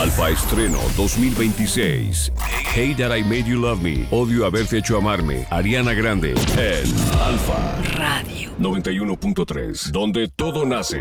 Alfa Estreno 2026. Hate That I Made You Love Me. Odio haberte hecho amarme. Ariana Grande en Alfa Radio 91.3, donde todo nace.